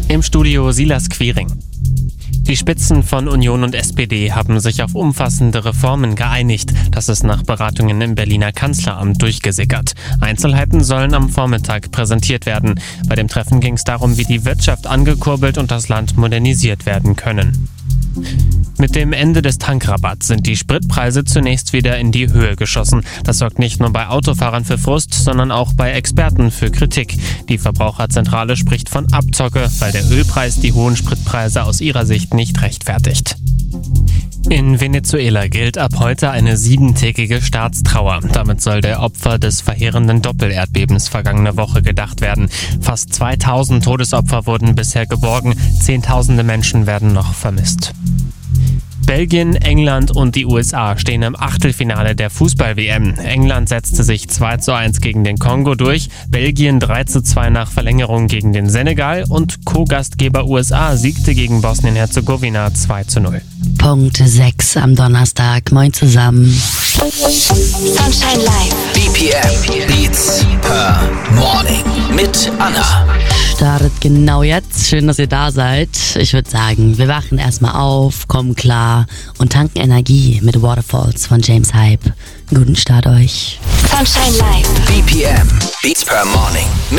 Im Studio Silas Quiring. Die Spitzen von Union und SPD haben sich auf umfassende Reformen geeinigt. Das ist nach Beratungen im Berliner Kanzleramt durchgesickert. Einzelheiten sollen am Vormittag präsentiert werden. Bei dem Treffen ging es darum, wie die Wirtschaft angekurbelt und das Land modernisiert werden können. Mit dem Ende des Tankrabatts sind die Spritpreise zunächst wieder in die Höhe geschossen. Das sorgt nicht nur bei Autofahrern für Frust, sondern auch bei Experten für Kritik. Die Verbraucherzentrale spricht von Abzocke, weil der Ölpreis die hohen Spritpreise aus ihrer Sicht nicht rechtfertigt. In Venezuela gilt ab heute eine 7-tägige Staatstrauer. Damit soll der Opfer des verheerenden Doppelerdbebens vergangene Woche gedacht werden. Fast 2000 Todesopfer wurden bisher geborgen, Zehntausende Menschen werden noch vermisst. Belgien, England und die USA stehen im Achtelfinale der Fußball-WM. England setzte sich 2:1 gegen den Kongo durch, Belgien 3:2 nach Verlängerung gegen den Senegal und Co-Gastgeber USA siegte gegen Bosnien-Herzegowina 2:0. Punkt 6 am Donnerstag. Moin zusammen. Sunshine Live. BPM Beats per Morning mit Anna. Startet genau jetzt. Schön, dass ihr da seid. Ich würde sagen, wir wachen erstmal auf, kommen klar und tanken Energie mit Waterfalls von James Hype. Guten Start euch. Sunshine Live. BPM Beats per Morning.